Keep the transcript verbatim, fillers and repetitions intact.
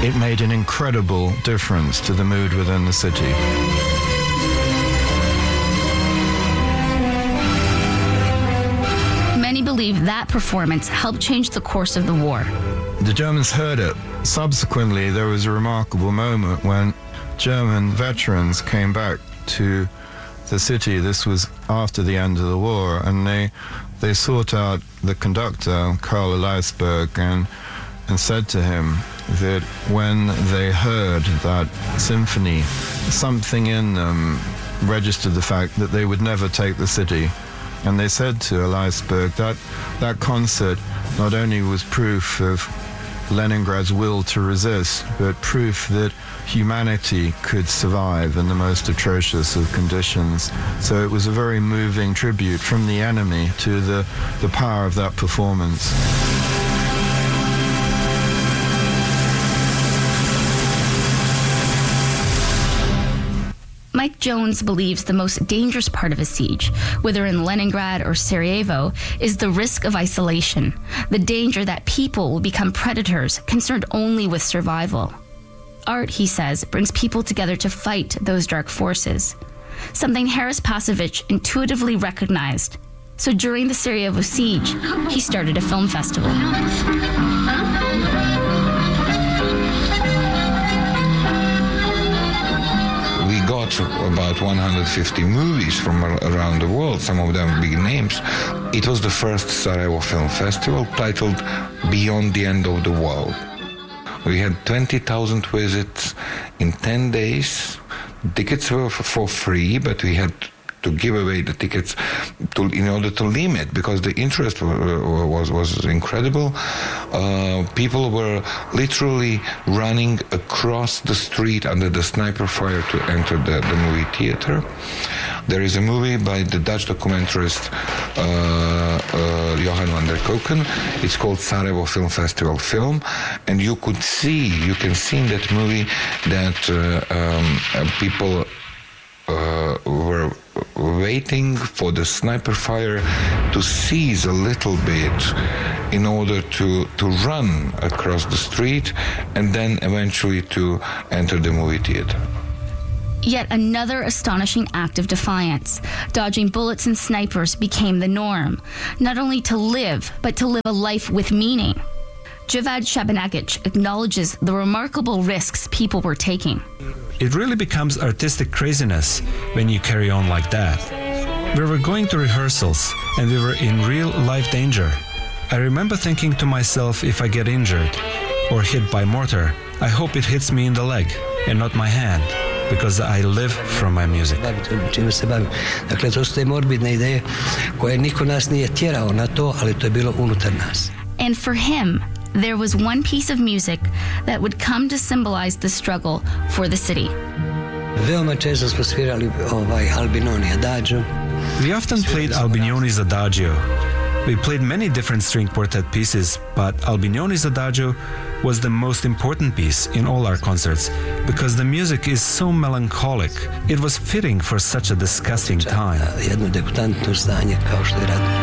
it made an incredible difference to the mood within the city. Many believe that performance helped change the course of the war. The Germans heard it. Subsequently, there was a remarkable moment when German veterans came back to the city. This was after the end of the war, and they they sought out the conductor, Karl Leisberg, and and said to him that when they heard that symphony, something in them registered the fact that they would never take the city. And they said to Leisberg that that concert not only was proof of Leningrad's will to resist, but proof that humanity could survive in the most atrocious of conditions. So it was a very moving tribute from the enemy to the, the power of that performance. Mike Jones believes the most dangerous part of a siege, whether in Leningrad or Sarajevo, is the risk of isolation, the danger that people will become predators concerned only with survival. Art, he says, brings people together to fight those dark forces, something Haris Pasovich intuitively recognized. So during the Sarajevo siege, he started a film festival. We got about one hundred fifty movies from around the world, some of them big names. It was the first Sarajevo Film Festival titled Beyond the End of the World. We had twenty thousand visits in ten days. Tickets were for free, but we had to give away the tickets to, in order to limit, because the interest was was incredible. Uh, people were literally running across the street under the sniper fire to enter the, the movie theater. There is a movie by the Dutch documentarist uh, uh, Johan van der Koken. It's called Sarajevo Film Festival Film, and you could see, you can see in that movie that uh, um, people uh, were waiting for the sniper fire to cease a little bit in order to, to run across the street and then eventually to enter the movie theater. Yet another astonishing act of defiance. Dodging bullets and snipers became the norm, not only to live, but to live a life with meaning. Javad Shabanagic acknowledges the remarkable risks people were taking. It really becomes artistic craziness when you carry on like that. We were going to rehearsals and we were in real life danger. I remember thinking to myself, if I get injured or hit by mortar, I hope it hits me in the leg and not my hand, because I live from my music. Čime se bavim. Dakle, to su te morbidne ideje koje niko nas nije tjerao na to, ali to je bilo unutar nas. And for him, there was one piece of music that would come to symbolize the struggle for the city. Veoma često smo svirali ovaj Albinoni Adagio. We often played Albinoni's Adagio. We played many different string quartet pieces, but Albinoni's Adagio was the most important piece in all our concerts because the music is so melancholic. It was fitting for such a disgusting time. Jedno debutantno stanje kao što je rat.